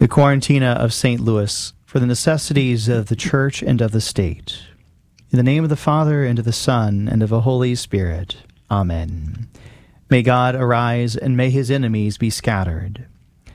the Quarantina of St. Louis, for the necessities of the Church and of the State. In the name of the Father, and of the Son, and of the Holy Spirit. Amen. May God arise, and may his enemies be scattered.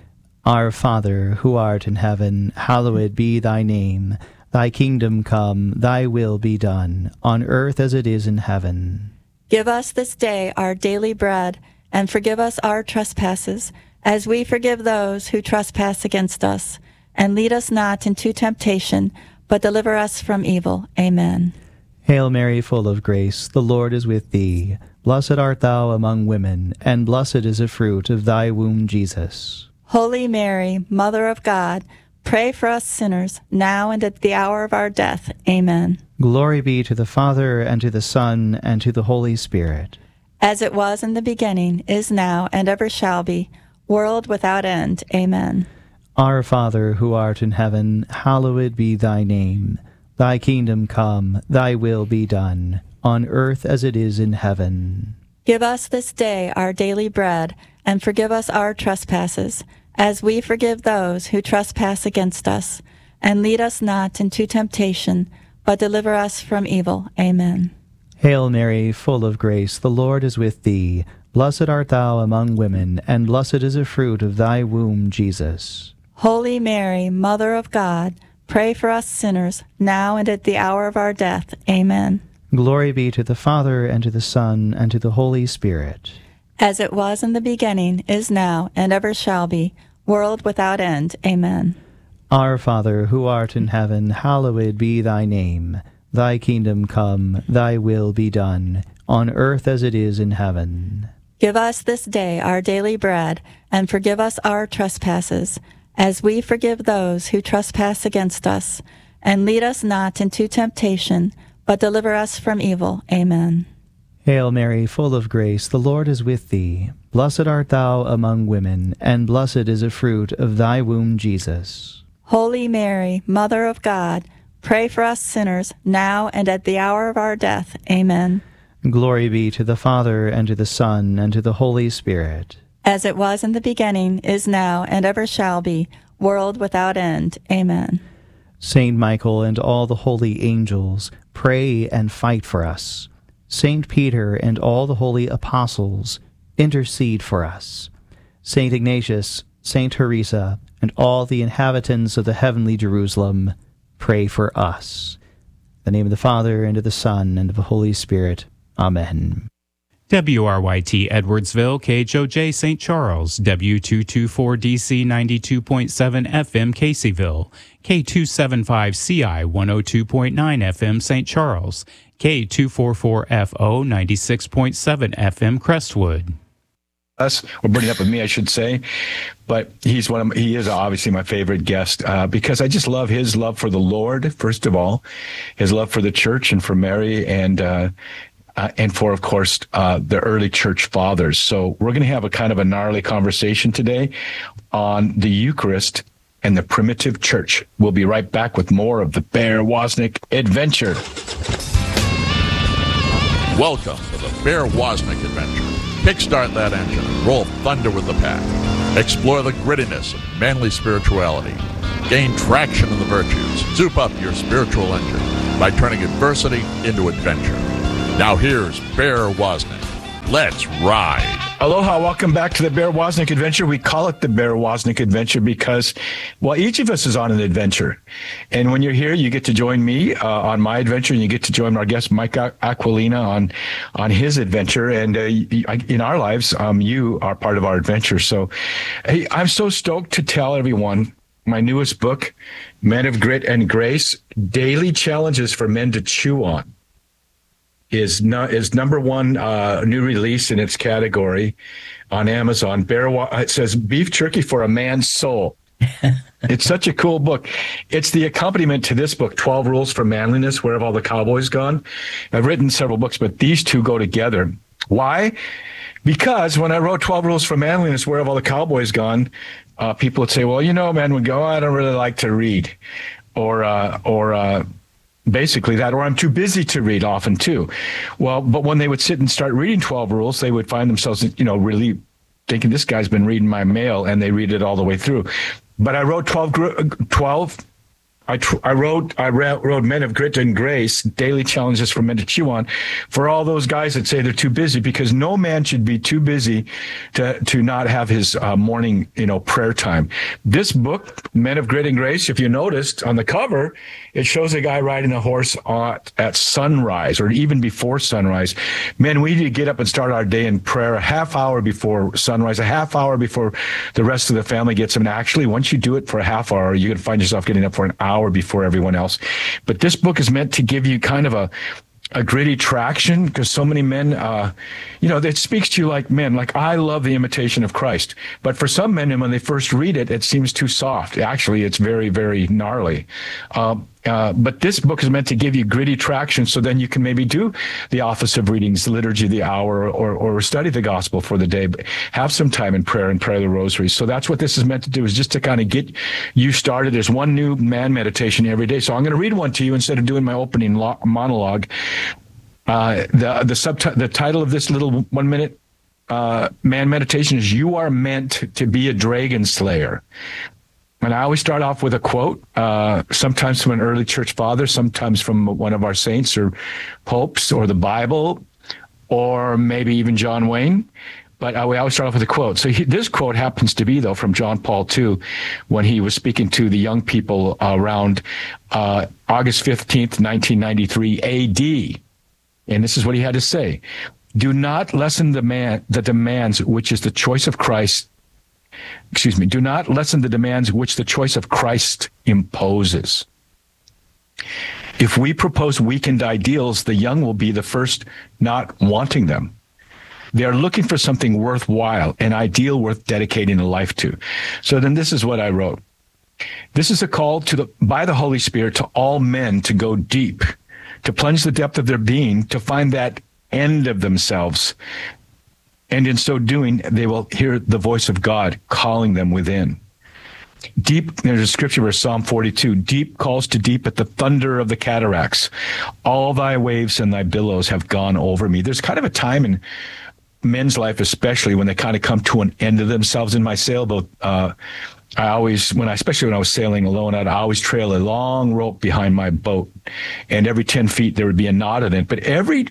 Our Father, who art in heaven, hallowed be thy name. Thy kingdom come, thy will be done, on earth as it is in heaven. Give us this day our daily bread, and forgive us our trespasses, as we forgive those who trespass against us. And lead us not into temptation, but deliver us from evil. Amen. Hail Mary, full of grace, the Lord is with thee. Blessed art thou among women, and blessed is the fruit of thy womb, Jesus. Holy Mary, Mother of God, pray for us sinners, now and at the hour of our death. Amen. Glory be to the Father, and to the Son, and to the Holy Spirit. As it was in the beginning, is now, and ever shall be, world without end. Amen. Our Father, who art in heaven, hallowed be thy name. Thy kingdom come, thy will be done, on earth as it is in heaven. Give us this day our daily bread, and forgive us our trespasses, as we forgive those who trespass against us. And lead us not into temptation, but deliver us from evil. Amen. Hail Mary, full of grace, the Lord is with thee. Blessed art thou among women, and blessed is the fruit of thy womb, Jesus. Holy Mary, Mother of God, pray for us sinners, now and at the hour of our death. Amen. Glory be to the Father, and to the Son, and to the Holy Spirit. As it was in the beginning, is now, and ever shall be, world without end. Amen. Our Father, who art in heaven, hallowed be thy name. Thy kingdom come, thy will be done, on earth as it is in heaven. Give us this day our daily bread, and forgive us our trespasses, as we forgive those who trespass against us. And lead us not into temptation, but deliver us from evil. Amen. Hail Mary, full of grace, the Lord is with thee. Blessed art thou among women, and blessed is the fruit of thy womb, Jesus. Holy Mary, Mother of God, pray for us sinners, now and at the hour of our death. Amen. Glory be to the Father, and to the Son, and to the Holy Spirit. As it was in the beginning, is now, and ever shall be, world without end. Amen. Saint Michael and all the holy angels, pray and fight for us. Saint Peter and all the holy apostles, intercede for us. Saint Ignatius, Saint Teresa, and all the inhabitants of the heavenly Jerusalem, pray for us. In the name of the Father, and of the Son, and of the Holy Spirit. Amen. WRYT Edwardsville, KHOJ St. Charles, W224DC 92.7 FM Caseyville, K275CI 102.9 FM St. Charles, K244FO 96.7 FM Crestwood. Us, or bringing up with me, I should say, but he is obviously my favorite guest because I just love his love for the Lord, first of all, his love for the church and for Mary, and for, of course, the early church fathers. So we're going to have a kind of a gnarly conversation today on the Eucharist and the primitive church. We'll be right back with more of the Bear Wozniak Adventure. Welcome to the Bear Wozniak Adventure. Kickstart that engine and roll thunder with the pack. Explore the grittiness of manly spirituality. Gain traction in the virtues. Soup up your spiritual engine by turning adversity into adventure. Now here's Bear Wozniak. Let's ride. Aloha, welcome back to the Bear Wozniak Adventure. We call it the Bear Wozniak Adventure because, well, each of us is on an adventure. And when you're here, you get to join me on my adventure, and you get to join our guest, Mike Aquilina, on his adventure. And in our lives, you are part of our adventure. So hey, I'm so stoked to tell everyone my newest book, Men of Grit and Grace, Daily Challenges for Men to Chew On, is number one new release in its category on Amazon. It says Beef Jerky for a Man's Soul. It's such a cool book. It's the accompaniment to this book, 12 Rules for Manliness, Where Have All the Cowboys Gone? I've written several books, but these two go together. Why? Because when I wrote 12 Rules for Manliness, Where Have All the Cowboys Gone? People would say, well, man, I don't really like to read. Or basically that, or I'm too busy to read often too. Well, but when they would sit and start reading 12 Rules, they would find themselves, really thinking, this guy's been reading my mail, and they read it all the way through. But I wrote 12. I wrote Men of Grit and Grace, daily challenges for men to chew on, for all those guys that say they're too busy, because no man should be too busy to not have his morning, prayer time. This book, Men of Grit and Grace, if you noticed on the cover, it shows a guy riding a horse at sunrise or even before sunrise. Men, we need to get up and start our day in prayer a half hour before sunrise, a half hour before the rest of the family gets up. And actually, once you do it for a half hour, you're going to find yourself getting up for an hour before everyone else. But this book is meant to give you kind of a gritty traction, because so many men, it speaks to you like men. Like, I love The Imitation of Christ. But for some men, when they first read it, it seems too soft. Actually, it's very, very gnarly. But this book is meant to give you gritty traction, so then you can maybe do the office of readings, the liturgy of the hour, or study the gospel for the day. But have some time in prayer and pray the rosary. So that's what this is meant to do, is just to kind of get you started. There's one new man meditation every day. So I'm going to read one to you instead of doing my opening monologue. The title of this little 1 minute man meditation is "You Are Meant to Be a Dragon Slayer." And I always start off with a quote, sometimes from an early church father, sometimes from one of our saints or popes or the Bible, or maybe even John Wayne. But we always start off with a quote. So this quote happens to be, though, from John Paul II, when he was speaking to the young people around August 15th, 1993 AD. And this is what he had to say: "Do not lessen the demands which is the choice of Christ. Do not lessen the demands which the choice of Christ imposes. If we propose weakened ideals, the young will be the first not wanting them. They are looking for something worthwhile, an ideal worth dedicating a life to." So then this is what I wrote. "This is a call by the Holy Spirit to all men to go deep, to plunge the depth of their being, to find that end of themselves. And in so doing, they will hear the voice of God calling them within. Deep," there's a scripture verse, Psalm 42, "Deep calls to deep at the thunder of the cataracts. All thy waves and thy billows have gone over me." There's kind of a time in men's life, especially when they kind of come to an end of themselves. In my sailboat, especially when I was sailing alone, I'd always trail a long rope behind my boat, and every 10 feet there would be a knot in it. But every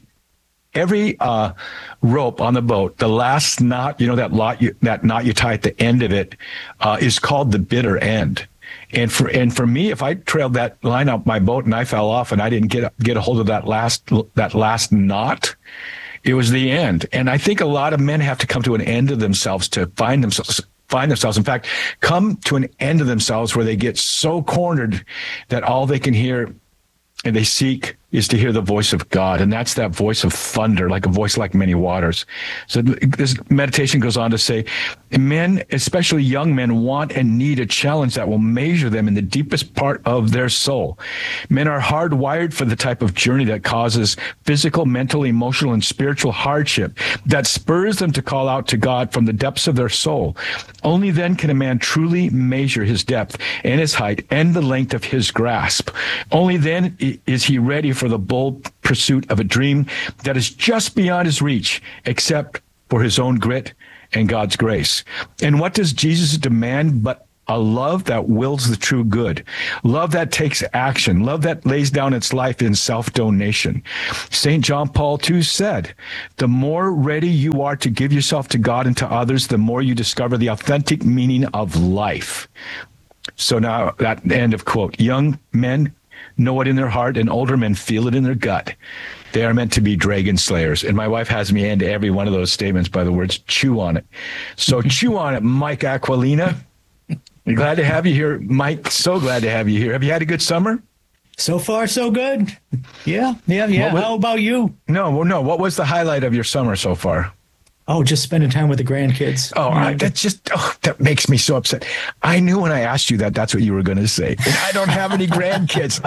rope on the boat, the last knot, that knot you tie at the end of it, is called the bitter end. And for me, if I trailed that line up my boat and I fell off and I didn't get a hold of that last knot, it was the end. And I think a lot of men have to come to an end of themselves to find themselves. In fact, come to an end of themselves where they get so cornered that all they can hear and they seek is to hear the voice of God. And that's that voice of thunder, like a voice like many waters. So this meditation goes on to say, men, especially young men, want and need a challenge that will measure them in the deepest part of their soul. Men are hardwired for the type of journey that causes physical, mental, emotional, and spiritual hardship, that spurs them to call out to God from the depths of their soul. Only then can a man truly measure his depth and his height and the length of his grasp. Only then is he ready for the bold pursuit of a dream that is just beyond his reach, except for his own grit and God's grace. And what does Jesus demand but a love that wills the true good, love that takes action, love that lays down its life in self-donation? St. John Paul II said, "The more ready you are to give yourself to God and to others, the more you discover the authentic meaning of life." So now that end of quote. Young men know it in their heart, and older men feel it in their gut. They are meant to be dragon slayers. And my wife has me end every one of those statements by the words, "chew on it." So chew on it, Mike Aquilina. Glad to have you here, Mike. So glad to have you here. Have you had a good summer? So far, so good. Yeah. How about you? No. What was the highlight of your summer so far? Oh, just spending time with the grandkids. That makes me so upset. I knew when I asked you that's what you were going to say. And I don't have any grandkids.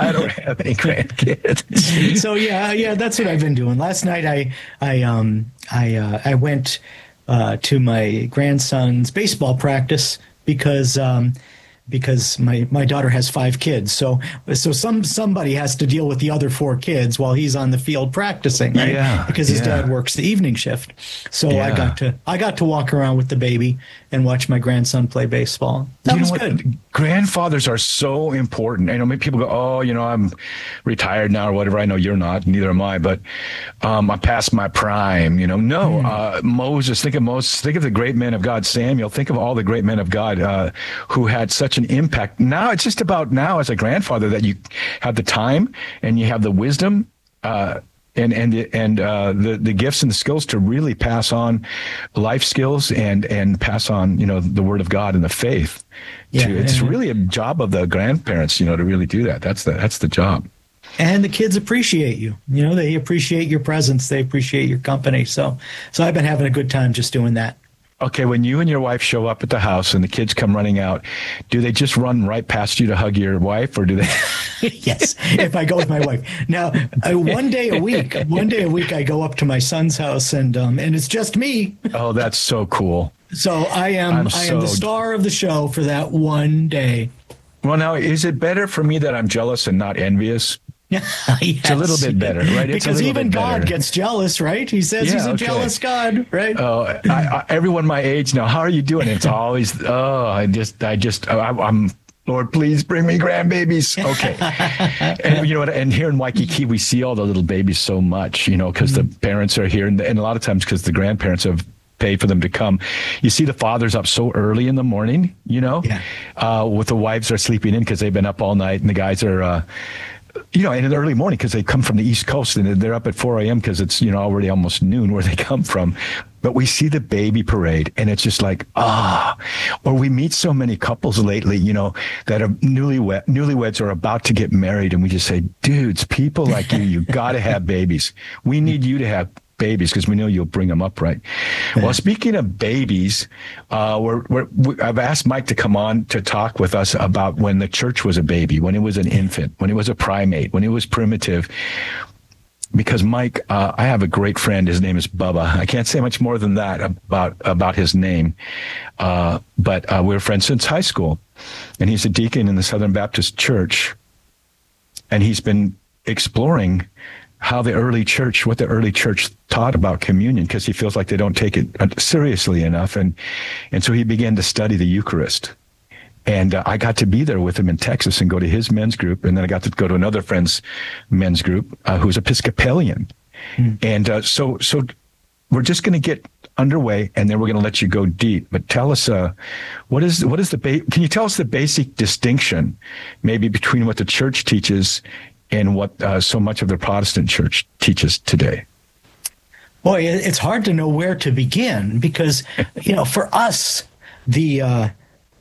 So yeah, that's what I've been doing. Last night I went to my grandson's baseball practice because my daughter has 5 kids. So somebody has to deal with the other 4 kids while he's on the field practicing, right? Yeah, because his dad works the evening shift. So I got to walk around with the baby and watch my grandson play baseball. That was good. Grandfathers are so important. I know many people go, oh, I'm retired now or whatever. I know you're not, neither am I, but I'm past my prime. Moses, think of Moses, think of the great men of God, Samuel, think of all the great men of God who had such an impact. Now it's just about now as a grandfather that you have the time and you have the wisdom and the gifts and the skills to really pass on life skills and pass on the Word of God and the faith. It's really a job of the grandparents to really do that. That's the job. And the kids appreciate you. They appreciate your presence. They appreciate your company. So I've been having a good time just doing that. Okay, when you and your wife show up at the house and the kids come running out, do they just run right past you to hug your wife, or do they? Yes, if I go with my wife. Now, one day a week, I go up to my son's house, and it's just me. Oh, that's so cool. So I am the star of the show for that one day. Well, now, is it better for me that I'm jealous and not envious? Yes, it's a little bit better, right? Because even God gets jealous, right? He says he's a jealous God, right? Oh, everyone my age now, how are you doing? It's always, I'm, Lord, please bring me grandbabies. Okay. And you know what? And here in Waikiki, we see all the little babies so much, because the parents are here. And a lot of times because the grandparents have paid for them to come. You see the fathers up so early in the morning, with the wives are sleeping in because they've been up all night, and the guys are, in the early morning because they come from the East Coast and they're up at 4 a.m. because it's, already almost noon where they come from. But we see the baby parade and it's just like, or we meet so many couples lately, that are newlyweds are about to get married. And we just say, dudes, people like you got to have babies. We need you to have babies because we know you'll bring them up right. Yeah. Well, speaking of babies, I've asked Mike to come on to talk with us about when the church was a baby, when it was an infant, when it was a primate, when it was primitive. Because Mike, I have a great friend. His name is Bubba. I can't say much more than that about his name, but we're friends since high school, and he's a deacon in the Southern Baptist Church, and he's been exploring what the early church taught about communion, because he feels like they don't take it seriously enough. And so he began to study the Eucharist. And I got to be there with him in Texas and go to his men's group. And then I got to go to another friend's men's group who's Episcopalian. And so we're just going to get underway, and then we're going to let you go deep. But tell us, can you tell us the basic distinction maybe between what the church teaches and what so much of the Protestant church teaches today? Boy, it's hard to know where to begin because, for us, the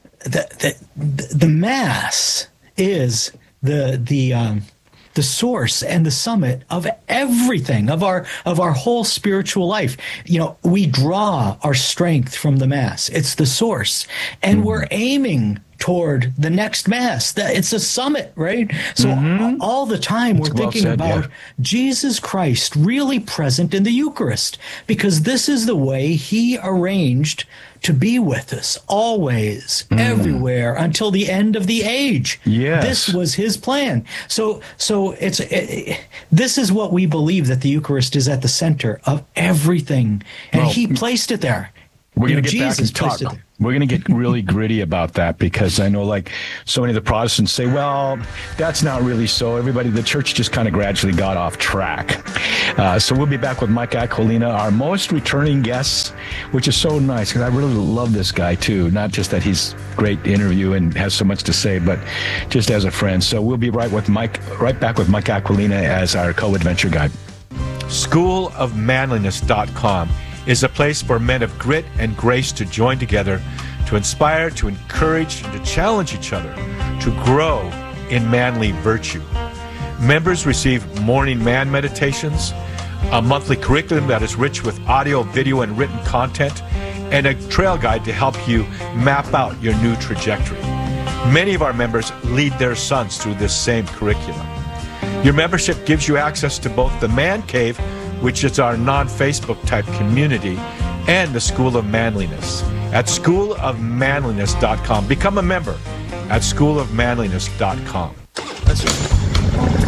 Mass is the source and the summit of everything, of our whole spiritual life. We draw our strength from the Mass. It's the source, and we're aiming toward the next Mass. It's a summit, right? So all the time we're thinking about Jesus Christ really present in the Eucharist, because this is the way he arranged to be with us always, everywhere, until the end of the age. Yes. This was his plan. So this is what we believe, that the Eucharist is at the center of everything, and he placed it there. We're going to get back and talk. We're going to get really gritty about that, because I know like so many of the Protestants say, well, that's not really so. The church just kind of gradually got off track. So we'll be back with Mike Aquilina, our most returning guest, which is so nice because I really love this guy too. Not just that he's great to interview and has so much to say, but just as a friend. So we'll be right back with Mike Aquilina as our co-adventure guide. SchoolofManliness.com is a place for men of grit and grace to join together, to inspire, to encourage, and to challenge each other to grow in manly virtue. Members receive morning man meditations, a monthly curriculum that is rich with audio, video, and written content, and a trail guide to help you map out your new trajectory. Many of our members lead their sons through this same curriculum. Your membership gives you access to both the Man Cave, which is our non-Facebook type community, and the School of Manliness at schoolofmanliness.com. Become a member at schoolofmanliness.com.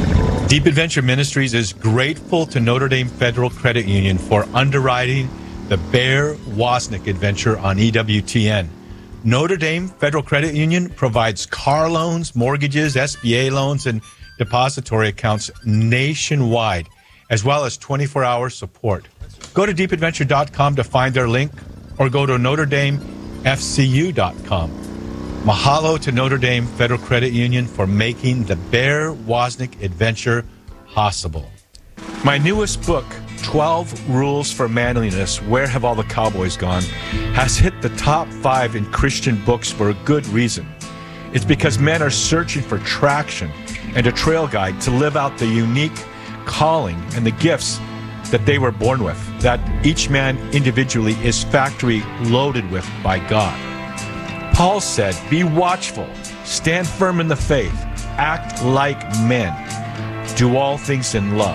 Deep Adventure Ministries is grateful to Notre Dame Federal Credit Union for underwriting The Bear Wozniak Adventure on EWTN. Notre Dame Federal Credit Union provides car loans, mortgages, SBA loans, and depository accounts nationwide, as well as 24-hour support. Go to deepadventure.com to find their link, or go to NotreDameFCU.com. Mahalo to Notre Dame Federal Credit Union for making the Bear Wozniak Adventure possible. My newest book, 12 Rules for Manliness, Where Have All the Cowboys Gone?, has hit the top 5 in Christian books for a good reason. It's because men are searching for traction and a trail guide to live out the unique calling and the gifts that they were born with, that each man individually is factory loaded with by God. Paul said, be watchful, stand firm in the faith, act like men, do all things in love.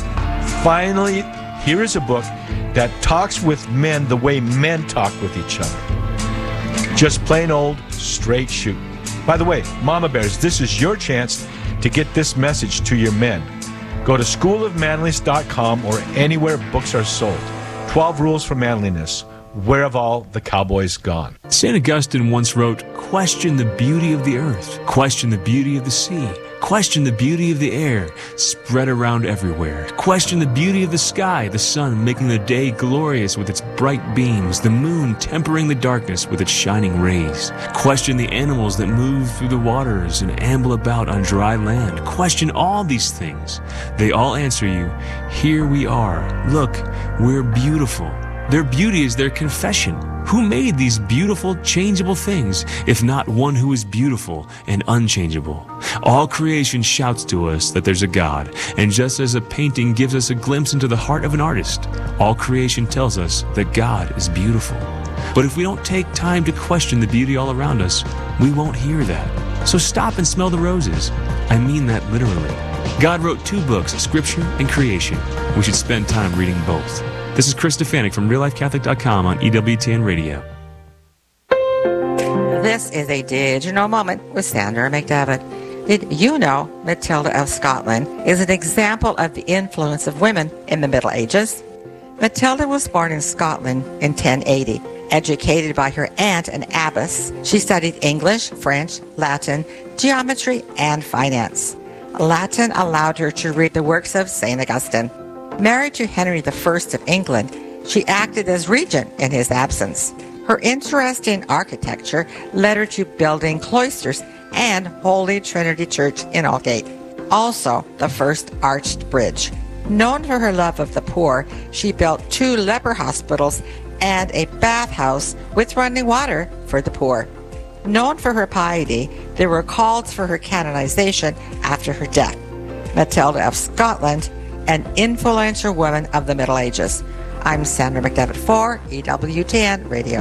Finally, here is a book that talks with men the way men talk with each other. Just plain old straight shoot. By the way, Mama Bears, this is your chance to get this message to your men. Go to schoolofmanliness.com or anywhere books are sold. 12 Rules for Manliness. Where have all the cowboys gone? St. Augustine once wrote, question the beauty of the earth, question the beauty of the sea, question the beauty of the air, spread around everywhere. Question the beauty of the sky, the sun making the day glorious with its bright beams, the moon tempering the darkness with its shining rays. Question the animals that move through the waters and amble about on dry land. Question all these things. They all answer you, here we are. Look, we're beautiful. Their beauty is their confession. Who made these beautiful, changeable things, if not one who is beautiful and unchangeable? All creation shouts to us that there's a God, and just as a painting gives us a glimpse into the heart of an artist, all creation tells us that God is beautiful. But if we don't take time to question the beauty all around us, we won't hear that. So stop and smell the roses. I mean that literally. God wrote 2 books, Scripture and Creation. We should spend time reading both. This is Chris Stefanik from RealLifeCatholic.com on EWTN Radio. This is a digital moment with Sandra McDevitt. Did you know Matilda of Scotland is an example of the influence of women in the Middle Ages? Matilda was born in Scotland in 1080. Educated by her aunt, an abbess, she studied English, French, Latin, geometry, and finance. Latin allowed her to read the works of St. Augustine. Married to Henry I of England, she acted as regent in his absence. Her interest in architecture led her to building cloisters and Holy Trinity Church in Aldgate, also the first arched bridge. Known for her love of the poor, she built 2 leper hospitals and a bathhouse with running water for the poor. Known for her piety, there were calls for her canonization after her death. Matilda of Scotland, an influential woman of the Middle Ages. I'm Sandra McDevitt for EWTN Radio.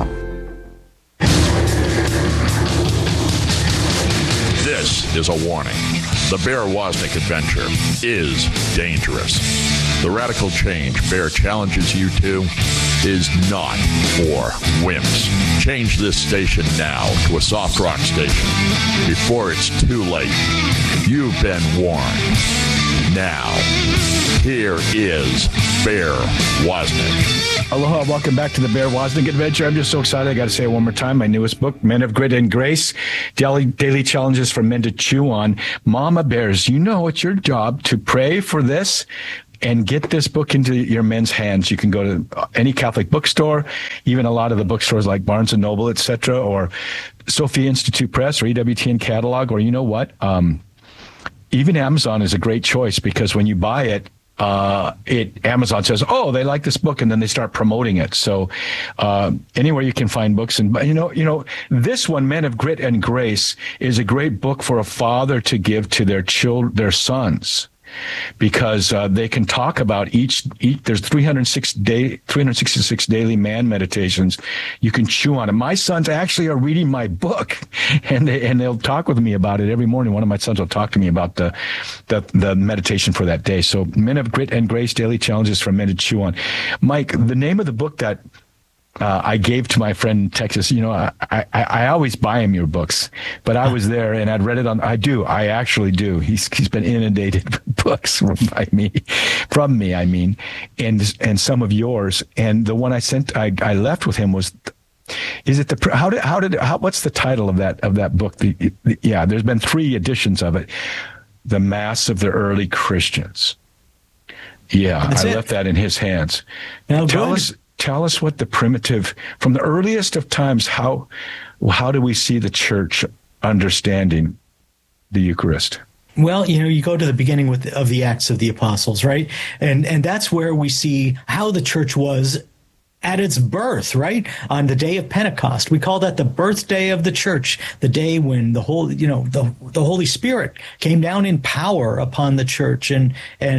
This is a warning. The Bear Wozniak Adventure is dangerous. The radical change Bear challenges you to is not for wimps. Change this station now to a soft rock station before it's too late. You've been warned. Now, here is Bear Wozniak. Aloha, welcome back to the Bear Wozniak Adventure. I'm just so excited. I got to say it one more time. My newest book, Men of Grit and Grace, Daily Challenges for Men to Chew On. Mama Bears, you know it's your job to pray for this and get this book into your men's hands. You can go to any Catholic bookstore, even a lot of the bookstores like Barnes & Noble, etc., or Sophia Institute Press or EWTN Catalog, or you know what? Even Amazon is a great choice because when you buy it, Amazon says, oh, they like this book, and then they start promoting it. So anywhere you can find books. And you know, this one, Men of Grit and Grace, is a great book for a father to give to their sons, because they can talk about each there's 366 daily man meditations. You can chew on it. My sons actually are reading my book, and they'll talk with me about it every morning. One of my sons will talk to me about the meditation for that day. So Men of Grit and Grace, Daily Challenges for Men to Chew On. Mike, the name of the book that I gave to my friend in Texas. You know, I always buy him your books, but I was there and I'd read it on. I actually do. He's been inundated with books from me. I mean, and some of yours. And the one I left with him was. Is it what's the title of that book? There's been 3 editions of it. The Mass of the Early Christians. Yeah, I left that in his hands. Now, Tell us what the primitive, from the earliest of times, how do we see the church understanding the Eucharist? Well, you know, you go to the beginning of the Acts of the Apostles, right? And that's where we see how the church was at its birth, right? On the day of Pentecost. We call that the birthday of the church, the day when the Holy Spirit came down in power upon the church, and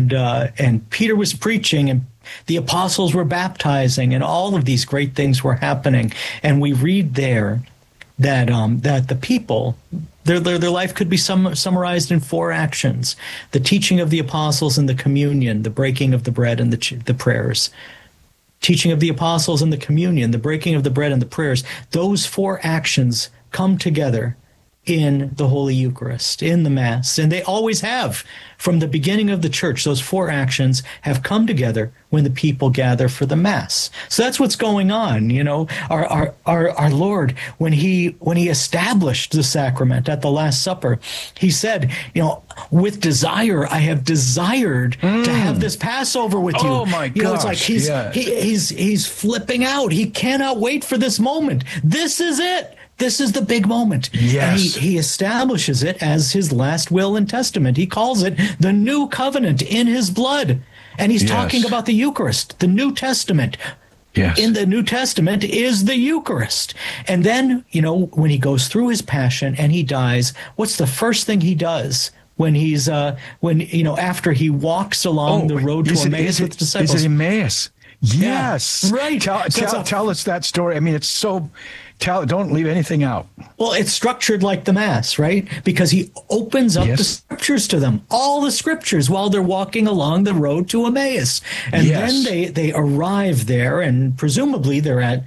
Peter was preaching, and the apostles were baptizing, and all of these great things were happening. And we read there that the people, their life could be summarized in 4 actions: the teaching of the apostles and the communion, the breaking of the bread and the prayers. Teaching of the apostles and the communion, the breaking of the bread and the prayers. Those 4 actions come together in the Holy Eucharist, in the Mass, and they always have. From the beginning of the church, those 4 actions have come together when the people gather for the Mass. So that's what's going on. You know, our Lord, when he established the sacrament at the Last Supper, he said, you know, with desire, I have desired to have this Passover with you. Oh my gosh! You know, it's like he's flipping out. He cannot wait for this moment. This is it. This is the big moment. Yes. And he establishes it as his last will and testament. He calls it the new covenant in his blood. And he's talking about the Eucharist, the New Testament. Yes. In the New Testament is the Eucharist. And then, you know, when he goes through his passion and he dies, what's the first thing he does? When he's, after he walks along the road to Emmaus with the disciples. Is it Emmaus? Yes. Yeah, right. Tell us that story. I mean, it's so... don't leave anything out. Well, it's structured like the Mass, right? Because he opens up the scriptures to them, all the scriptures, while they're walking along the road to Emmaus. And then they arrive there, and presumably they're at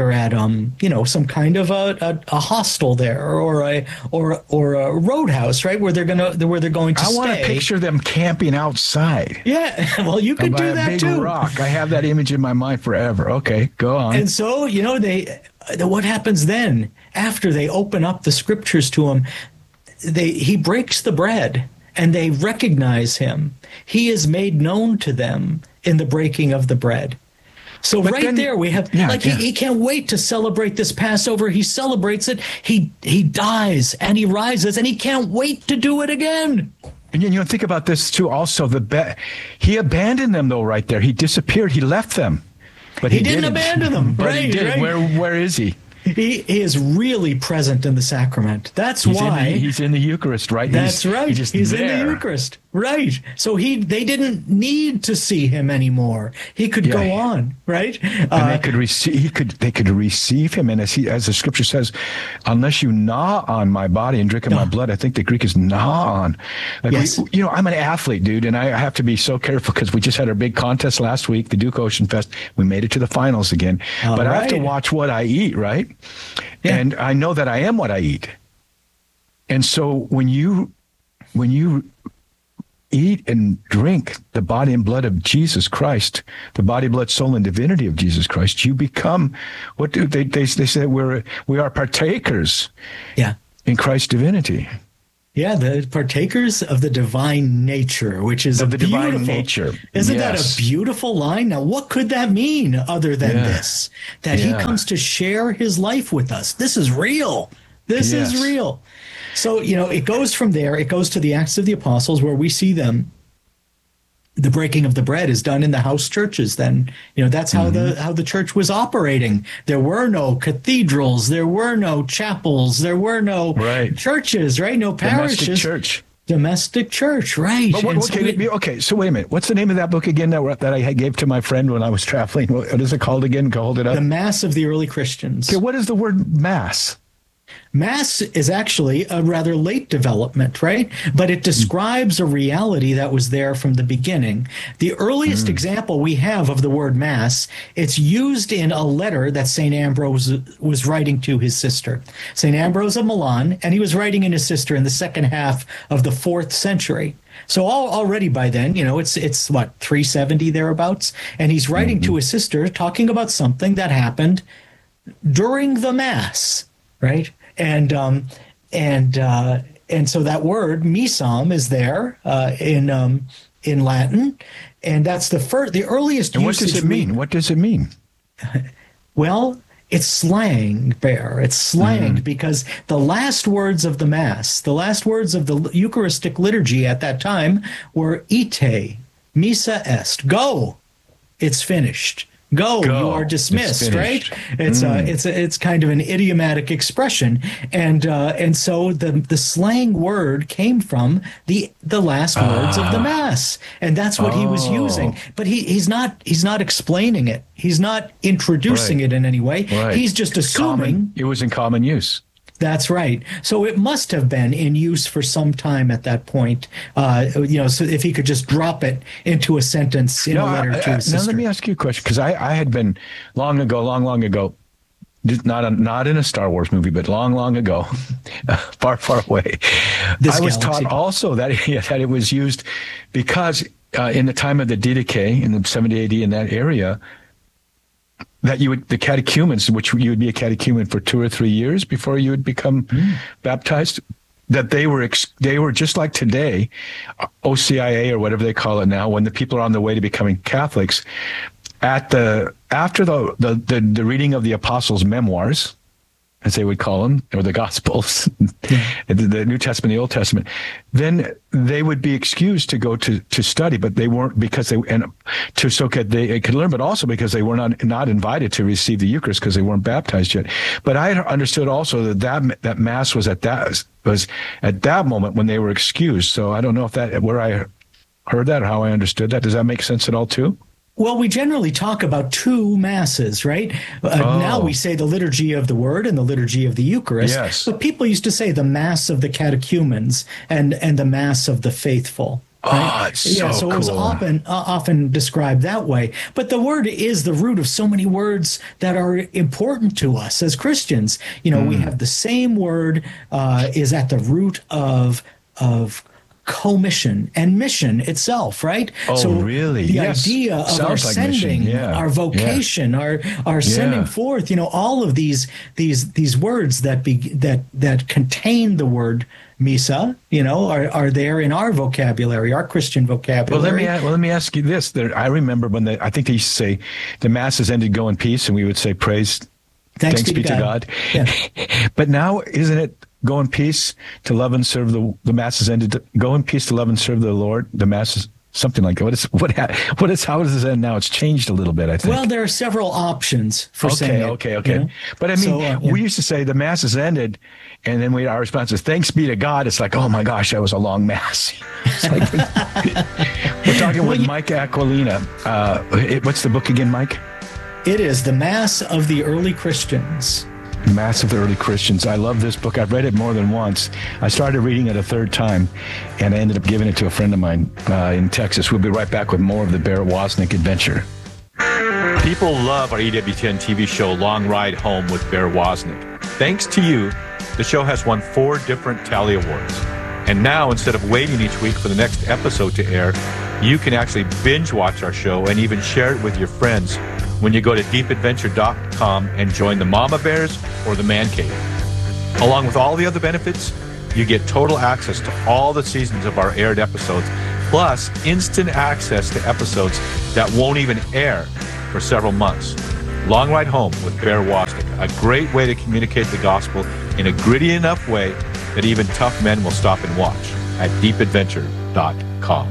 some kind of a hostel there, or a roadhouse, right? Where they're going to stay. I want to picture them camping outside. Yeah, well, you could do that too. By a big rock. I have that image in my mind forever. Okay, go on. And so, you know, what happens then after they open up the scriptures to him? He breaks the bread and they recognize him. He is made known to them in the breaking of the bread. So there we have, he can't wait to celebrate this Passover. He celebrates it. He dies and he rises and he can't wait to do it again. And you know, think about this too. Also, he abandoned them though. Right there, he disappeared. He left them. But he didn't abandon them. But he did. Right. Where is he? He is really present in the sacrament. That's why he's in the Eucharist, right? That's right. He's in the Eucharist, right? So they didn't need to see him anymore. He could go on, right? And they could receive. They could receive him, and as the Scripture says, unless you gnaw on my body and drink of my blood, I think the Greek is gnaw on. Like I'm an athlete, dude, and I have to be so careful because we just had our big contest last week, the Duke Ocean Fest. We made it to the finals again, but I have to watch what I eat, right? Yeah. And I know that I am what I eat. And so when you eat and drink the body and blood of Jesus Christ, the body, blood, soul, and divinity of Jesus Christ, you become, what do they say? We are partakers in Christ's divinity. Yeah, the partakers of the divine nature, which is the divine nature. Isn't that a beautiful line? Now, what could that mean other than this? That he comes to share his life with us. This is real. This is real. So, you know, it goes from there. It goes to the Acts of the Apostles where we see them. The breaking of the bread is done in the house churches. Then, you know, that's how the church was operating. There were no cathedrals. There were no chapels. There were no churches, right? No parishes. Domestic church, right? But so wait a minute. What's the name of that book again that I gave to my friend when I was traveling? What is it called again? Hold it up. The Mass of the Early Christians. Okay, what is the word Mass? Mass is actually a rather late development, right? But it describes a reality that was there from the beginning. The earliest example we have of the word Mass, it's used in a letter that St. Ambrose was writing to his sister. St. Ambrose of Milan, and he was writing in his sister in the second half of the 4th century. So already by then, it's what, 370 thereabouts? And he's writing to his sister talking about something that happened during the Mass, right? And so that word missam is there in Latin, and that's the earliest. And what does it mean? What does it mean? Well, it's slang, Bear. It's slang because the last words of the Mass, the last words of the Eucharistic liturgy at that time were "Ite, missa est." Go, it's finished. Go, you are dismissed, right? It's kind of an idiomatic expression, and so the slang word came from the last words of the Mass, and that's what he was using. But he's not explaining it. He's not introducing it in any way. Right. He's just assuming it was in common use. That's right. So it must have been in use for some time at that point. So if he could just drop it into a sentence in a letter to his sister. Now let me ask you a question, because I had been long ago, not in a Star Wars movie, but long ago, far away. I was taught also that it was used because in the time of the Didache in the 70 AD in that area, that the catechumens, which you would be a catechumen for 2 or 3 years before you would become baptized, that they were just like today, OCIA or whatever they call it now, when the people are on the way to becoming Catholics, after the reading of the apostles' memoirs, as they would call them, or the Gospels, the New Testament, the Old Testament, then they would be excused to go to study, but they weren't, because they could learn, but also because they were not invited to receive the Eucharist because they weren't baptized yet. But I understood also that Mass was at that moment when they were excused. So I don't know if where I heard that or how I understood that. Does that make sense at all too? Well, we generally talk about 2 Masses, right? Now we say the Liturgy of the Word and the Liturgy of the Eucharist. Yes. But people used to say the Mass of the catechumens and the Mass of the faithful. Right? Oh, it's so it was cool. often described that way. But the word is the root of so many words that are important to us as Christians. We have the same word is at the root of commission and mission itself, right? Oh, so really? The Yes. idea of Sounds our like sending, mission. Yeah. our vocation, our sending forth, all of these words that contain the word missa, are there in our vocabulary, our Christian vocabulary. Well, let me ask you this. I remember when I think they used to say the Mass has ended, go in peace, and we would say thanks be to God. Yeah. But now, isn't it go in peace to love and serve the Mass has ended? Go in peace to love and serve the Lord. The Mass is something like that. How does it end now? It's changed a little bit, I think. Well, there are several options for saying it. Okay. But I mean, we used to say the Mass has ended, and then our response is thanks be to God. It's like, oh my gosh, that was a long Mass. It's like, we're talking with Mike Aquilina. What's the book again, Mike? It is The Mass of the Early Christians. Mass of the Early Christians. I love this book. I've read it more than once. I started reading it a third time, and I ended up giving it to a friend of mine in Texas. We'll be right back with more of the Bear Wozniak adventure. People love our EWTN TV show, Long Ride Home with Bear Wozniak. Thanks to you, the show has won 4 different Tally Awards. And now, instead of waiting each week for the next episode to air, you can actually binge watch our show and even share it with your friends when you go to deepadventure.com and join the Mama Bears or the Man Cave. Along with all the other benefits, you get total access to all the seasons of our aired episodes, plus instant access to episodes that won't even air for several months. Long Ride Home with Bear Wozniak, a great way to communicate the gospel in a gritty enough way that even tough men will stop and watch at deepadventure.com.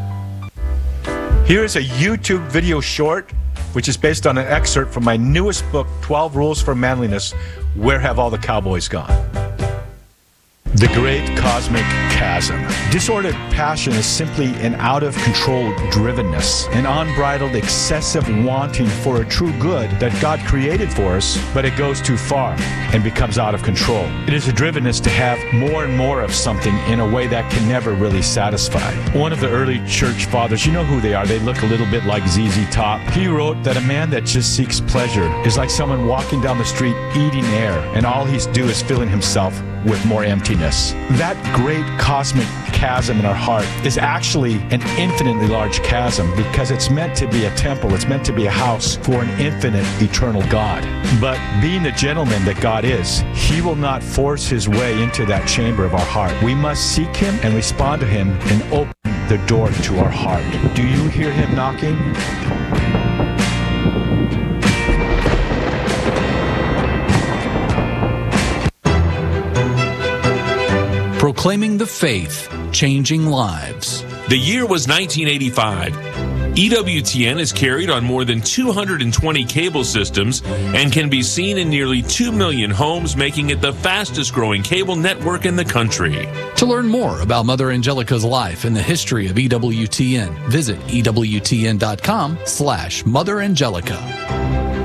Here is a YouTube video short which is based on an excerpt from my newest book, 12 Rules for Manliness, Where Have All the Cowboys Gone? The great cosmic chasm. Disordered passion is simply an out-of-control drivenness, an unbridled, excessive wanting for a true good that God created for us, but it goes too far and becomes out of control. It is a drivenness to have more and more of something in a way that can never really satisfy. One of the early church fathers, you know who they are, they look a little bit like ZZ Top. He wrote that a man that just seeks pleasure is like someone walking down the street eating air, and all he's do is filling himself with more emptiness. That great cosmic chasm in our heart is actually an infinitely large chasm because it's meant to be a temple. It's meant to be a house for an infinite, eternal God. But being the gentleman that God is, He will not force His way into that chamber of our heart. We must seek Him and respond to Him and open the door to our heart. Do you hear Him knocking? Proclaiming the faith, changing lives. The year was 1985. EWTN is carried on more than 220 cable systems and can be seen in nearly 2 million homes, making it the fastest growing cable network in the country. To learn more about Mother Angelica's life and the history of EWTN, visit EWTN.com/Mother Angelica.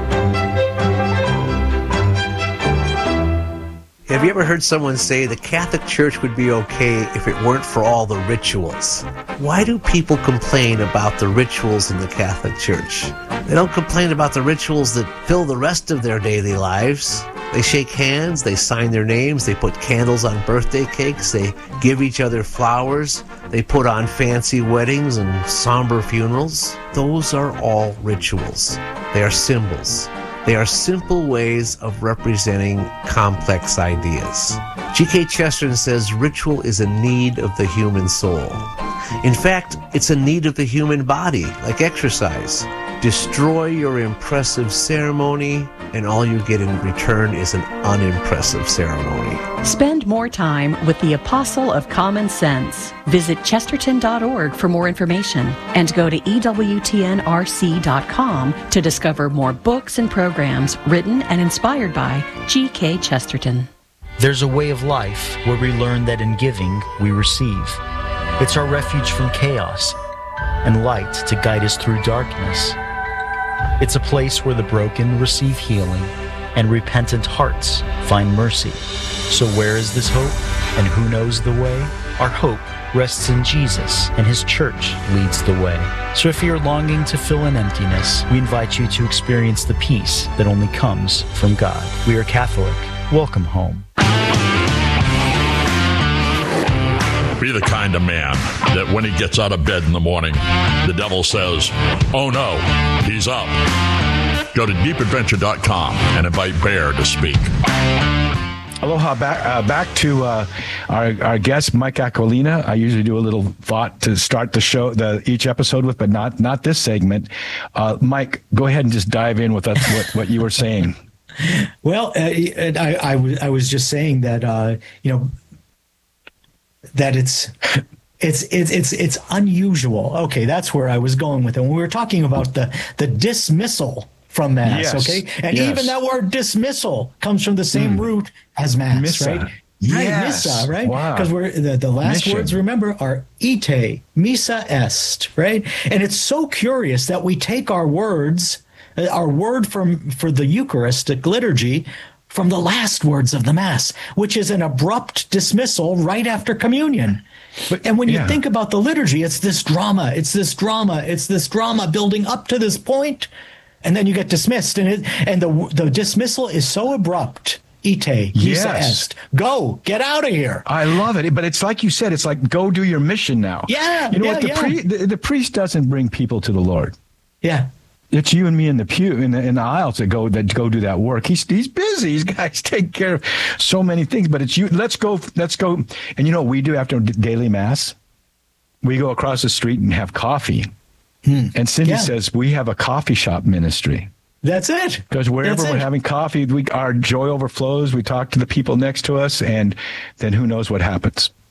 Have you ever heard someone say the Catholic Church would be okay if it weren't for all the rituals? Why do people complain about the rituals in the Catholic Church? They don't complain about the rituals that fill the rest of their daily lives. They shake hands, they sign their names, they put candles on birthday cakes, they give each other flowers, they put on fancy weddings and somber funerals. Those are all rituals. They are symbols. They are simple ways of representing complex ideas. G.K. Chesterton says ritual is a need of the human soul. In fact, it's a need of the human body, like exercise. Destroy your impressive ceremony, and all you get in return is an unimpressive ceremony. Spend more time with the Apostle of Common Sense. Visit chesterton.org for more information and go to EWTNRC.com to discover more books and programs written and inspired by G.K. Chesterton. There's a way of life where we learn that in giving, we receive. It's our refuge from chaos and light to guide us through darkness. It's a place where the broken receive healing and repentant hearts find mercy. So where is this hope, and who knows the way? Our hope rests in Jesus, and His church leads the way. So if you're longing to fill an emptiness, we invite you to experience the peace that only comes from God. We are Catholic. Welcome home. Be the kind of man that when he gets out of bed in the morning, the devil says, "Oh no, he's up." Go to deepadventure.com and invite Bear to speak. Aloha. Back to our guest, Mike Aquilina. I usually do a little thought to start the show, each episode with, but not this segment. Mike, go ahead and just dive in with us, what you were saying. Well, I was just saying that that it's unusual. Okay, that's where I was going with it. When we were talking about the dismissal from Mass, yes. Okay? And even that word dismissal comes from the same root as Mass, Missa. Right? Yes. Right, Missa, right? Because we're the last Mission. Words, remember, are ite, missa est, right? And it's so curious that we take our words, our word for the Eucharistic liturgy, from the last words of the Mass, which is an abrupt dismissal right after communion. And when you think about the liturgy, it's this drama building up to this point, and then you get dismissed. And the dismissal is so abrupt. Ite, missa est. Go, get out of here. I love it. But it's like you said, it's like, go do your mission now. Yeah. You know what? The priest doesn't bring people to the Lord. Yeah. It's you and me in the pew, in the aisles that go do that work. He's busy. These guys take care of so many things, but it's you. Let's go. And you know what we do after daily Mass? We go across the street and have coffee. And Cindy says we have a coffee shop ministry. That's it. Because wherever we're having coffee, our joy overflows. We talk to the people next to us, and then who knows what happens.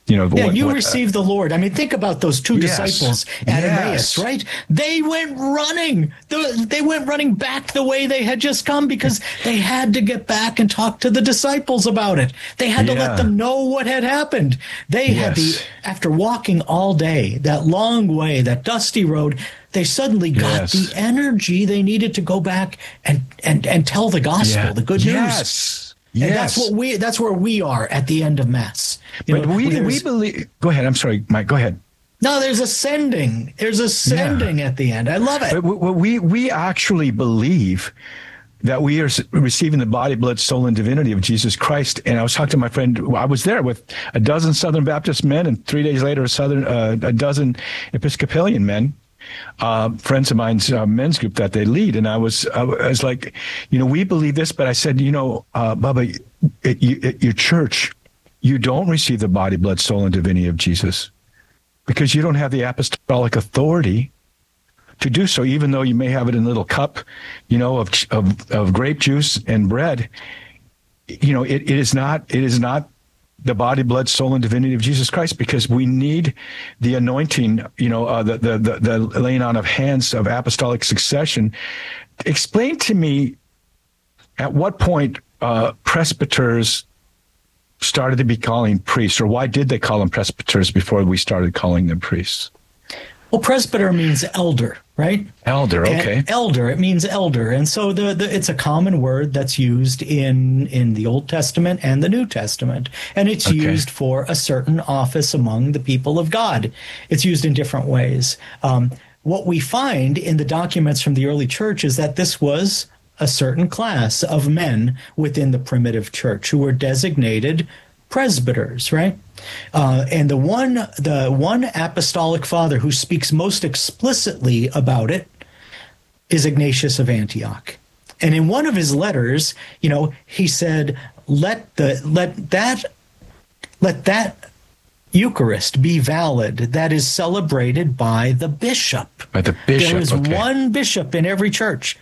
You received the Lord. I mean, think about those two disciples at Emmaus, right? They went running. They went running back the way they had just come because they had to get back and talk to the disciples about it. They had to let them know what had happened. They had after walking all day, that long way, that dusty road, they suddenly got the energy they needed to go back and tell the gospel, the good news. And that's where we are at the end of Mass. But we believe. Go ahead. I'm sorry, Mike. Go ahead. No, there's a sending. There's a sending at the end. I love it. But we actually believe that we are receiving the body, blood, soul, and divinity of Jesus Christ. And I was talking to my friend. I was there with a dozen Southern Baptist men, and 3 days later, a dozen Episcopalian men. Friends of mine's men's group that they lead, and I was like, we believe this, but I said, Bubba, at your church, you don't receive the body, blood, soul, and divinity of Jesus because you don't have the apostolic authority to do so, even though you may have it in a little cup, of grape juice and bread. It is not the body, blood, soul, and divinity of Jesus Christ, because we need the anointing, the laying on of hands of apostolic succession. Explain to me at what point presbyters started to be calling priests, or why did they call them presbyters before we started calling them priests? Well, presbyter means elder, right? Elder, okay. And elder, it means elder. And so it's a common word that's used in the Old Testament and the New Testament. And it's used for a certain office among the people of God. It's used in different ways. What we find in the documents from the early church is that this was a certain class of men within the primitive church who were designated presbyters, right? And the one apostolic father who speaks most explicitly about it is Ignatius of Antioch. And in one of his letters, he said, let that Eucharist be valid that is celebrated by the bishop. By the bishop. There is one bishop in every church.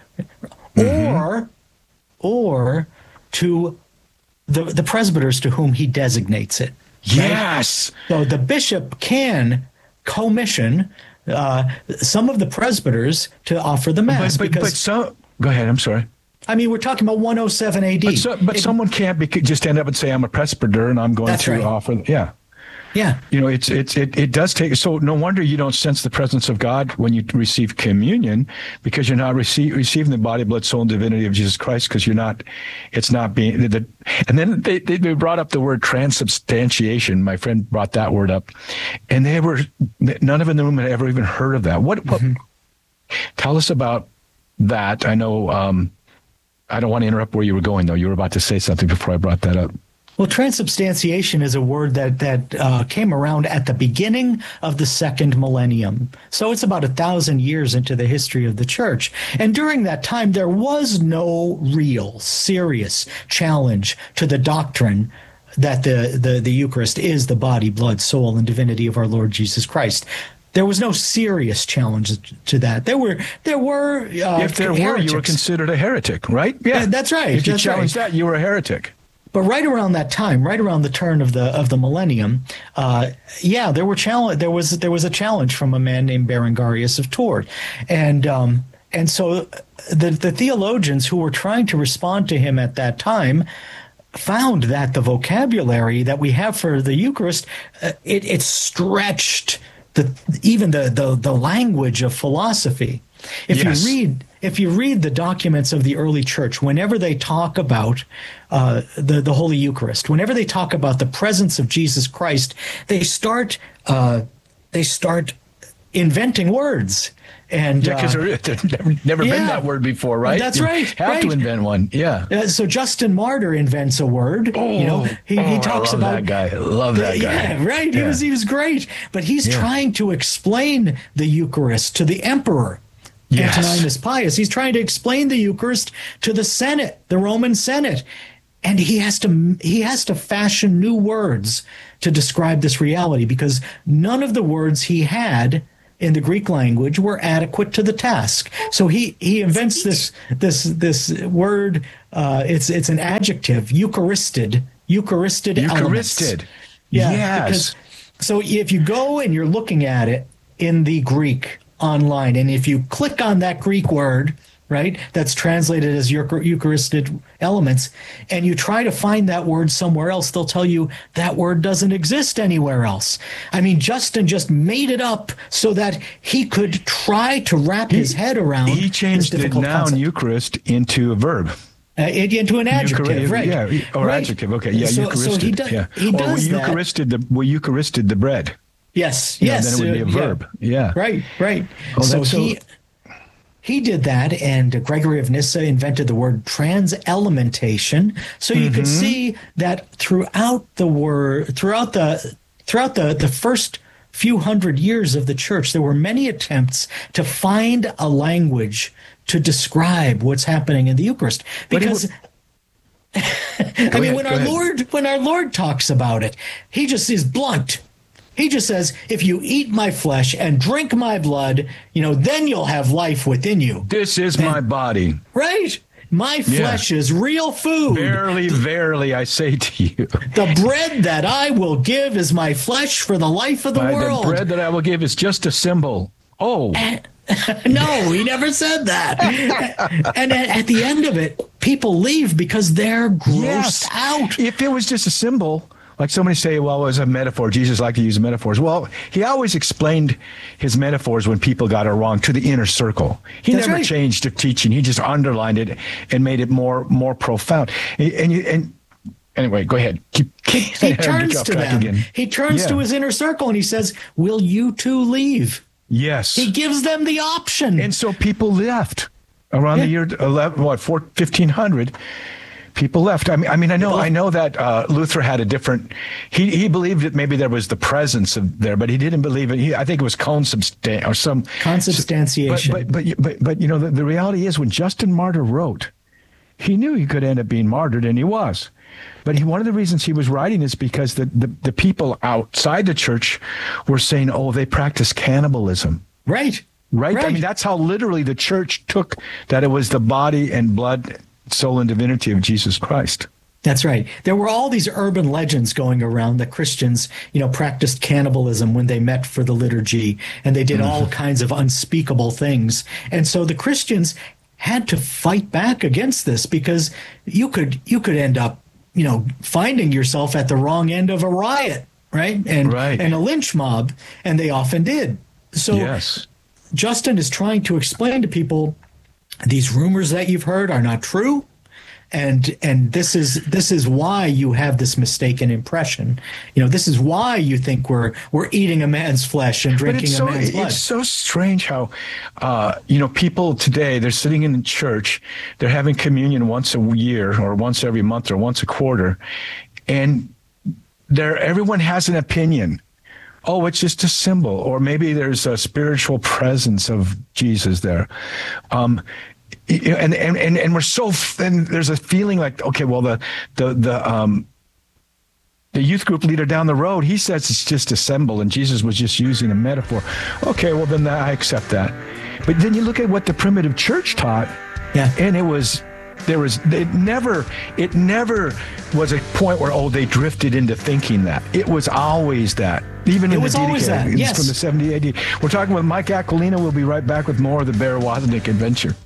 Or to the presbyters to whom he designates it. Yes. Right? So the bishop can commission some of the presbyters to offer the Mass. But go ahead, I'm sorry. I mean, we're talking about 107 AD. But someone can't just stand up and say, I'm a presbyter and I'm going to offer. Yeah. Yeah. It does take, so no wonder you don't sense the presence of God when you receive communion, because you're not receiving the body, blood, soul, and divinity of Jesus Christ, because it's not being, and then they brought up the word transubstantiation. My friend brought that word up, and none of them in the room had ever even heard of that. What tell us about that. I know, I don't want to interrupt where you were going, though. You were about to say something before I brought that up. Well, transubstantiation is a word that came around at the beginning of the second millennium. So it's about 1,000 years into the history of the church. And during that time, there was no real serious challenge to the doctrine that the Eucharist is the body, blood, soul, and divinity of our Lord Jesus Christ. There was no serious challenge to that. There were if there were, you were considered a heretic, right? Yeah, that's right. If you challenged that, you were a heretic. But right around that time, right around the turn of the millennium, there were there was a challenge from a man named Berengarius of Tours, and so the theologians who were trying to respond to him at that time found that the vocabulary that we have for the Eucharist it stretched even the language of philosophy. If you read the documents of the early church, whenever they talk about the Holy Eucharist, whenever they talk about the presence of Jesus Christ, they start inventing words. And because there's never been that word before, right? That's right. You have to invent one. Yeah. So Justin Martyr invents a word. He talks about that guy. I love that guy. Yeah, right. Yeah. He was great. But he's trying to explain the Eucharist to the emperor. Yes. Antoninus Pius. He's trying to explain the Eucharist to the Senate, the Roman Senate, and he has to fashion new words to describe this reality, because none of the words he had in the Greek language were adequate to the task. So he invents this word. It's an adjective, Eucharisted elements. Yeah, yes. So if you go and you're looking at it in the Greek online, and if you click on that Greek word, right, that's translated as Eucharistic elements, and you try to find that word somewhere else, they'll tell you that word doesn't exist anywhere else. I mean, Justin just made it up so that he could try to wrap his head around. He changed this the difficult noun concept. Eucharist into a verb. Into an adjective, right? Yeah, or right. adjective. Okay, yeah, so, Eucharistic. So he does or that. we Eucharisted the bread. Yes, You know, yes. then it would be a verb. Yeah. Right. Oh, So he did that, and Gregory of Nyssa invented the word trans-elementation. So you could see that throughout the first few hundred years of the church, there were many attempts to find a language to describe what's happening in the Eucharist. Because when our Lord talks about it, he just is blunt. He just says, if you eat my flesh and drink my blood, then you'll have life within you. This is my body. Right. My flesh is real food. Verily, verily, I say to you. The bread that I will give is my flesh for the life of the world. The bread that I will give is just a symbol. Oh. No, he never said that. And at the end of it, people leave because they're grossed out. If it was just a symbol, like somebody say, well, it was a metaphor. Jesus liked to use metaphors. Well, he always explained his metaphors when people got it wrong to the inner circle. He never changed the teaching. He just underlined it and made it more profound. And anyway, go ahead. He turns to them. Again. He turns to his inner circle and he says, will you too leave? Yes. He gives them the option. And so people left around the year 1500. People left. I know that Luther had a different. He believed that maybe there was the presence of there, but he didn't believe it. I think it was consubstantiation. But the reality is, when Justin Martyr wrote, he knew he could end up being martyred, and he was. But one of the reasons he was writing is because the people outside the church were saying, "Oh, they practice cannibalism." Right. I mean, that's how literally the church took that it was the body and blood, soul and divinity of Jesus Christ. That's right. There were all these urban legends going around that Christians, practiced cannibalism when they met for the liturgy, and they did all kinds of unspeakable things. And so the Christians had to fight back against this, because you could end up, finding yourself at the wrong end of a riot, right? And a lynch mob, and they often did. So Justin is trying to explain to people, these rumors that you've heard are not true, and this is why you have this mistaken impression. This is why you think we're eating a man's flesh and drinking a man's blood. It's so strange how people today, they're sitting in the church, they're having communion once a year or once every month or once a quarter, and everyone has an opinion. Oh, it's just a symbol, or maybe there's a spiritual presence of Jesus there. And we're and there's a feeling like, okay, well, the youth group leader down the road, he says it's just a symbol and Jesus was just using a metaphor. Okay, well, then I accept that. But then you look at what the primitive church taught, and it never was a point where, they drifted into thinking that. It was always that. Even in the Didache, yes. From the 70 AD. We're talking with Mike Aquilina. We'll be right back with more of the Bear Wozniak Adventure.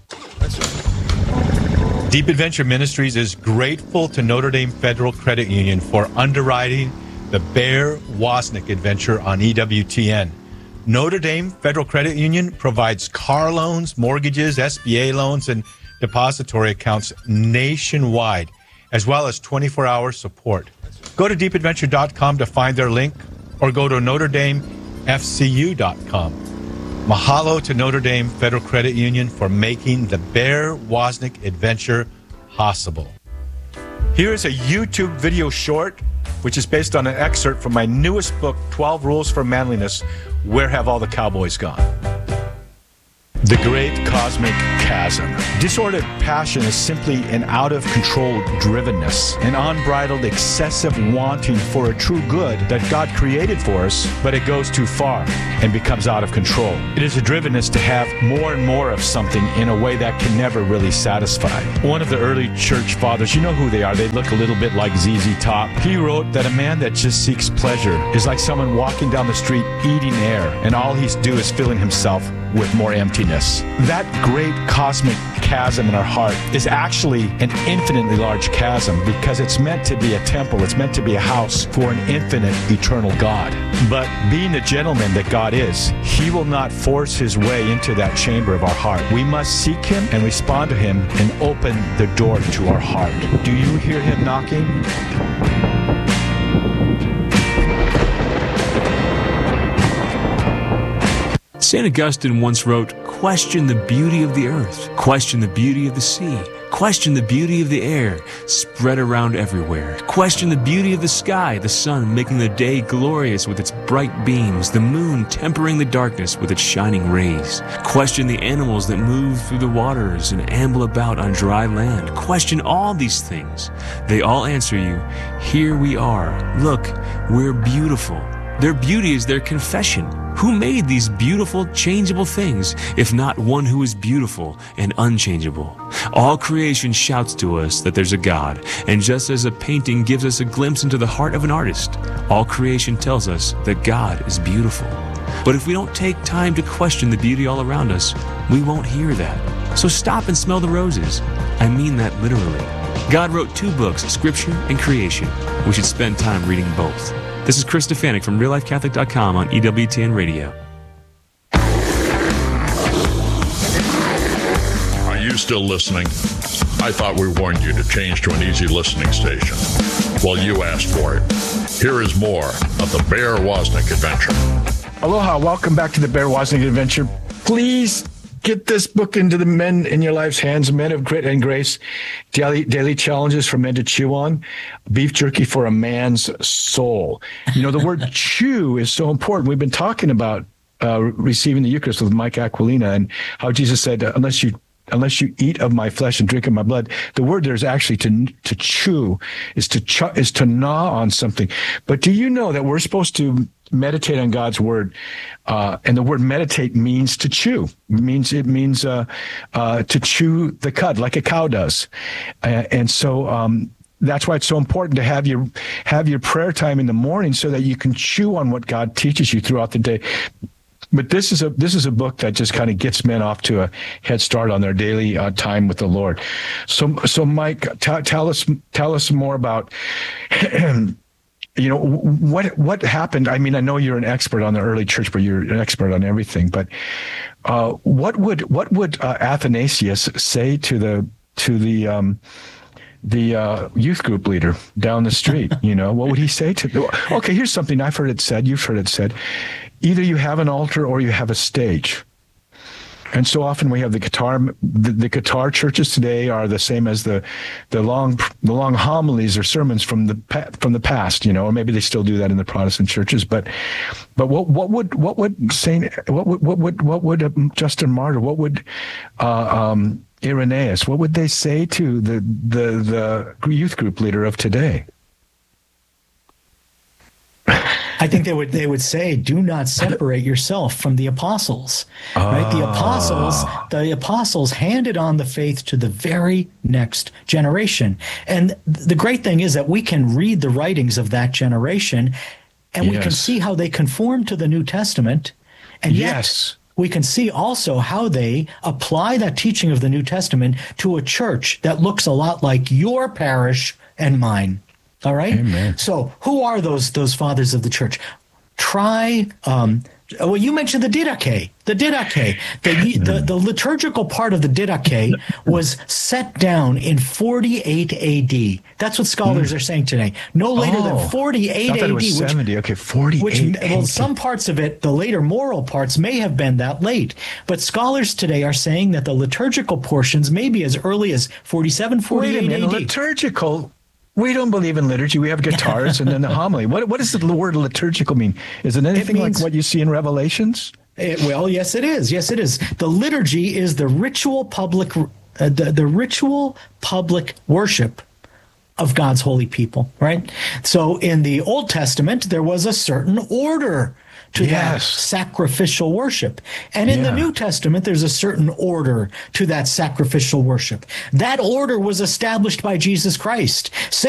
Deep Adventure Ministries is grateful to Notre Dame Federal Credit Union for underwriting the Bear Wozniak Adventure on EWTN. Notre Dame Federal Credit Union provides car loans, mortgages, SBA loans, and depository accounts nationwide, as well as 24-hour support. Go to deepadventure.com to find their link, or go to NotreDameFCU.com. Mahalo to Notre Dame Federal Credit Union for making the Bear Wozniak Adventure possible. Here is a YouTube video short, which is based on an excerpt from my newest book, 12 Rules for Manliness, Where Have All the Cowboys Gone? The great cosmic chasm. Disordered passion is simply an out-of-control drivenness, an unbridled, excessive wanting for a true good that God created for us, but it goes too far and becomes out of control. It is a drivenness to have more and more of something in a way that can never really satisfy. One of the early church fathers, you know who they are, they look a little bit like ZZ Top. He wrote that a man that just seeks pleasure is like someone walking down the street eating air, and all he's do is filling himself with more emptiness. That great cosmic chasm in our heart is actually an infinitely large chasm because it's meant to be a temple. It's meant to be a house for an infinite, eternal God. But being the gentleman that God is, He will not force His way into that chamber of our heart. We must seek Him and respond to Him and open the door to our heart. Do you hear Him knocking? St. Augustine once wrote, "Question the beauty of the earth, question the beauty of the sea, question the beauty of the air, spread around everywhere. Question the beauty of the sky, the sun making the day glorious with its bright beams, the moon tempering the darkness with its shining rays. Question the animals that move through the waters and amble about on dry land. Question all these things. They all answer you, here we are. Look, we're beautiful. Their beauty is their confession. Who made these beautiful, changeable things, if not one who is beautiful and unchangeable? All creation shouts to us that there's a God, and just as a painting gives us a glimpse into the heart of an artist, all creation tells us that God is beautiful. But if we don't take time to question the beauty all around us, we won't hear that. So stop and smell the roses. I mean that literally. God wrote 2 books, Scripture and Creation. We should spend time reading both. This is Chris Stefanik from RealLifeCatholic.com on EWTN Radio. Are you still listening? I thought we warned you to change to an easy listening station. Well, you asked for it. Here is more of the Bear Wozniak Adventure. Aloha, welcome back to the Bear Wozniak Adventure. Please get this book into the men in your life's hands, Men of Grit and Grace, daily challenges for men to chew on, beef jerky for a man's soul. You know, the word chew is so important. We've been talking about receiving the Eucharist with Mike Aquilina and how Jesus said, unless you eat of my flesh and drink of my blood, the word there is actually to chew, is to gnaw on something. But do you know that we're supposed to meditate on God's word, and the word meditate means to chew. It means to chew the cud like a cow does, and so that's why it's so important to have your prayer time in the morning so that you can chew on what God teaches you throughout the day. But this is a book that just kind of gets men off to a head start on their daily time with the Lord. So Mike, tell us more about. You know, what happened? I mean, I know you're an expert on the early church, but you're an expert on everything. But what would Athanasius say to the youth group leader down the street? You know, what would he say to? Okay, here's something I've heard it said. You've heard it said. Either you have an altar or you have a stage. And so often we have the guitar churches today are the same as the long homilies or sermons from the past, you know, or maybe they still do that in the Protestant churches. But what would Justin Martyr, what would Irenaeus, what would they say to the youth group leader of today? I think they would say, do not separate yourself from the apostles. Right? The apostles handed on the faith to the very next generation. And the great thing is that we can read the writings of that generation and we can see how they conform to the New Testament. And yet we can see also how they apply that teaching of the New Testament to a church that looks a lot like your parish and mine. All right. Amen. So who are those fathers of the church? Well, you mentioned the Didache. The liturgical part of the Didache was set down in 48 AD. That's what scholars are saying today. No later than 48 AD. I thought it was 70. Okay, 48 AD. Well, some parts of it, the later moral parts, may have been that late. But scholars today are saying that the liturgical portions may be as early as 47, 48 Wait a minute, AD. Liturgical? We don't believe in liturgy. We have guitars and then the homily. What does the word liturgical mean? Is it anything like what you see in Revelations? Well, yes, it is. Yes, it is. The liturgy is the ritual public, the ritual public worship of God's holy people, right? So in the Old Testament, there was a certain order to that sacrificial worship. And in the New Testament, there's a certain order to that sacrificial worship. That order was established by Jesus Christ.